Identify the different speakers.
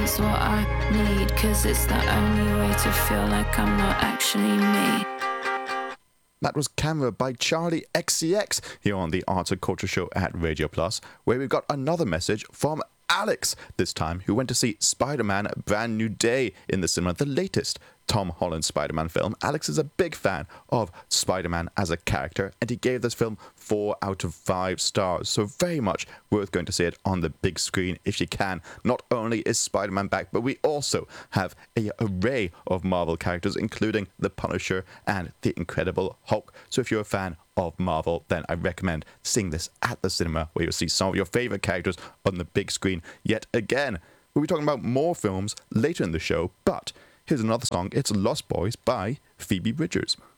Speaker 1: is what I need, 'cause it's the only way to feel like I'm not actually me.
Speaker 2: That was Camera by Charlie XCX here on the Arts and Culture Show at Radio Plus, where we've got another message from Alex, this time, who went to see Spider-Man Brand New Day in the cinema, the latest Tom Holland Spider-Man film. Alex is a big fan of Spider-Man as a character, and he gave this film 4 out of 5 stars, so very much worth going to see it on the big screen if you can. Not only is Spider-Man back, but we also have an array of Marvel characters, including the Punisher and the Incredible Hulk. So if you're a fan of Marvel, then I recommend seeing this at the cinema, where you'll see some of your favourite characters on the big screen yet again. We'll be talking about more films later in the show, but here's another song. It's Lost Boys by Phoebe Bridgers.